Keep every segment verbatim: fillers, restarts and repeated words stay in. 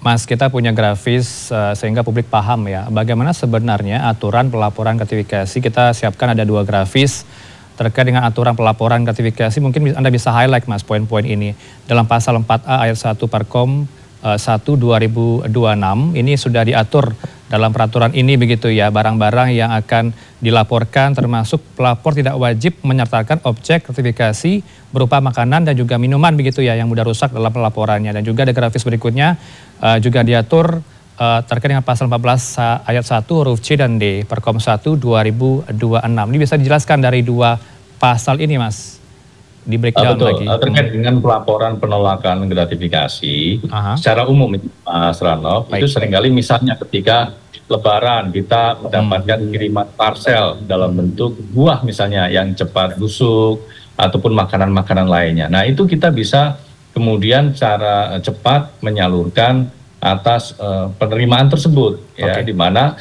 Mas, kita punya grafis uh, sehingga publik paham ya, bagaimana sebenarnya aturan pelaporan gratifikasi. Kita siapkan ada dua grafis terkait dengan aturan pelaporan gratifikasi. Mungkin Anda bisa highlight, Mas, poin-poin ini. Dalam pasal empat A ayat satu Perkom uh, satu dua ribu dua puluh enam, ini sudah diatur dalam peraturan ini begitu ya, barang-barang yang akan dilaporkan termasuk pelapor tidak wajib menyertakan objek gratifikasi berupa makanan dan juga minuman begitu ya yang mudah rusak dalam pelaporannya. Dan juga ada grafis berikutnya uh, juga diatur uh, terkait dengan pasal empat belas ayat satu huruf C dan D Perkom satu dua ribu dua puluh enam. Ini bisa dijelaskan dari dua pasal ini, Mas? Di breakdown Betul, lagi. terkait dengan pelaporan penolakan gratifikasi, Aha. secara umum Mas Ranoff, itu seringkali misalnya ketika Lebaran kita mendapatkan hmm. kiriman parcel dalam bentuk buah misalnya yang cepat busuk ataupun makanan-makanan lainnya. Nah itu kita bisa kemudian secara cepat menyalurkan atas uh, penerimaan tersebut, ya, okay. di mana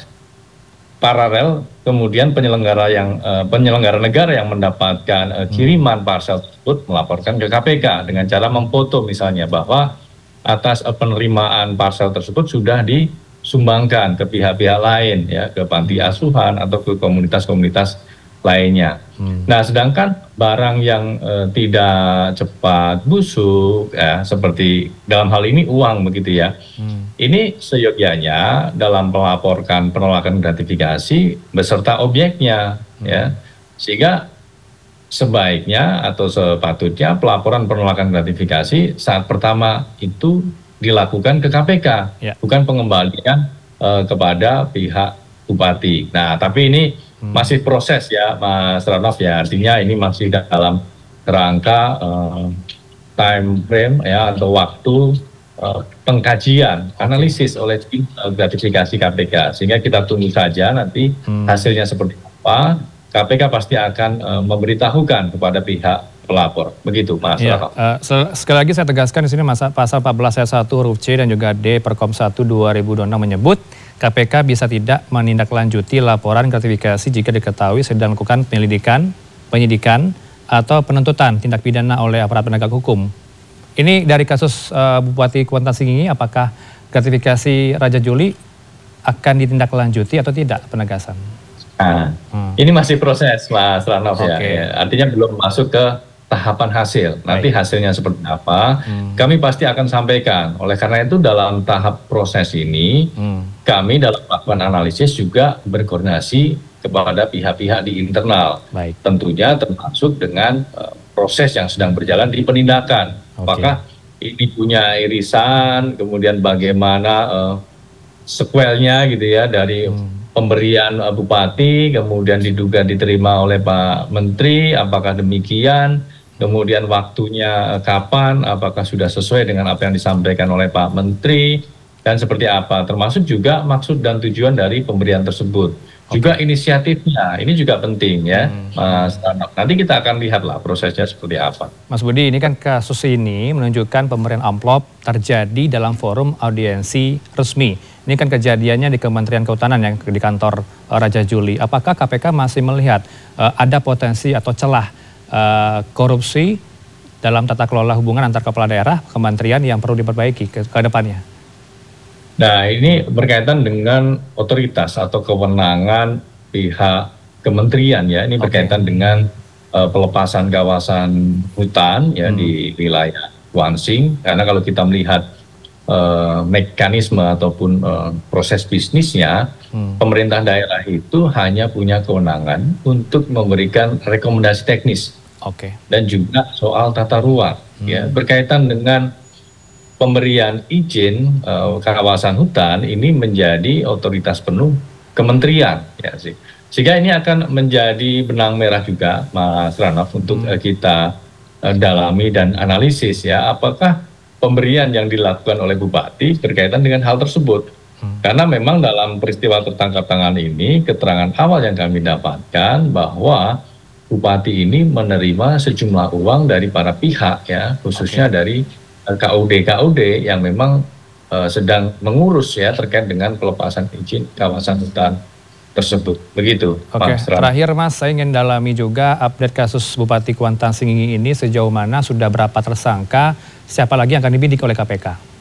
paralel kemudian penyelenggara yang uh, penyelenggara negara yang mendapatkan uh, kiriman parcel tersebut melaporkan ke K P K dengan cara memfoto misalnya bahwa atas uh, penerimaan parcel tersebut sudah disumbangkan ke pihak-pihak lain, ya, ke panti asuhan atau ke komunitas-komunitas lainnya. Hmm. Nah, sedangkan barang yang uh, tidak cepat busuk, ya, seperti dalam hal ini uang begitu ya. Hmm. Ini seyogyanya dalam melaporkan penolakan gratifikasi beserta objeknya, hmm. ya, sehingga sebaiknya atau sepatutnya pelaporan penolakan gratifikasi saat pertama itu dilakukan ke K P K, ya. Bukan pengembalian uh, kepada pihak bupati. Nah, tapi ini hmm. masih proses ya, Mas Ranoff ya, artinya ini masih dalam kerangka uh, time frame ya atau waktu Uh, pengkajian, analisis oleh tim uh, gratifikasi K P K, sehingga kita tunggu saja nanti hmm. hasilnya seperti apa. K P K pasti akan uh, memberitahukan kepada pihak pelapor, begitu Mas ya, Ranoff. Uh, sekali lagi saya tegaskan di sini masa, pasal empat belas ayat satu huruf C dan juga D Perkom satu dua ribu dua puluh enam menyebut K P K bisa tidak menindaklanjuti laporan gratifikasi jika diketahui sedang melakukan penyelidikan, penyidikan atau penuntutan tindak pidana oleh aparat penegak hukum. Ini dari kasus uh, Bupati Kuantan Singingi, apakah gratifikasi Raja Juli akan ditindaklanjuti atau tidak penegasan? Nah, hmm. ini masih proses, Mas Ranoff, okay. ya. Artinya belum masuk ke tahapan hasil. Nanti Baik. hasilnya seperti apa, hmm. kami pasti akan sampaikan. Oleh karena itu dalam tahap proses ini, hmm. kami dalam melakukan analisis juga berkoordinasi kepada pihak-pihak di internal. Baik. Tentunya termasuk dengan uh, proses yang sedang berjalan di penindakan. Okay. Apakah ini punya irisan, kemudian bagaimana uh, sequelnya gitu ya dari hmm. pemberian uh, bupati, kemudian diduga diterima oleh Pak Menteri, apakah demikian, kemudian waktunya uh, kapan, apakah sudah sesuai dengan apa yang disampaikan oleh Pak Menteri, dan seperti apa, termasuk juga maksud dan tujuan dari pemberian tersebut. Juga okay. inisiatifnya, ini juga penting ya, hmm. Mas Ranoff. Nanti kita akan lihatlah prosesnya seperti apa. Mas Budi, ini kan kasus ini menunjukkan pemberian amplop terjadi dalam forum audiensi resmi. Ini kan kejadiannya di Kementerian Kehutanan yang di kantor uh, Raja Juli. Apakah K P K masih melihat uh, ada potensi atau celah uh, korupsi dalam tata kelola hubungan antar kepala daerah, kementerian yang perlu diperbaiki ke, ke depannya? Nah, ini berkaitan dengan otoritas atau kewenangan pihak kementerian ya. Ini berkaitan okay. dengan uh, pelepasan kawasan hutan ya hmm. di wilayah Kuansing. Karena kalau kita melihat uh, mekanisme ataupun uh, proses bisnisnya, hmm. pemerintah daerah itu hanya punya kewenangan untuk memberikan rekomendasi teknis okay. dan juga soal tata ruang hmm. ya, berkaitan dengan pemberian izin uh, kawasan hutan ini menjadi otoritas penuh kementerian ya sih. Sehingga ini akan menjadi benang merah juga Mas Ranoff untuk hmm. uh, kita uh, dalami dan analisis ya, apakah pemberian yang dilakukan oleh bupati berkaitan dengan hal tersebut. Hmm. Karena memang dalam peristiwa tertangkap tangan ini keterangan awal yang kami dapatkan bahwa bupati ini menerima sejumlah uang dari para pihak ya, khususnya okay. dari K U D K U D yang memang uh, sedang mengurus ya terkait dengan pelepasan izin kawasan hutan tersebut. Begitu. Oke, Mas terakhir Mas, saya ingin dalami juga update kasus Bupati Kuantan Singingi ini sejauh mana, sudah berapa tersangka, siapa lagi yang akan dibidik oleh K P K?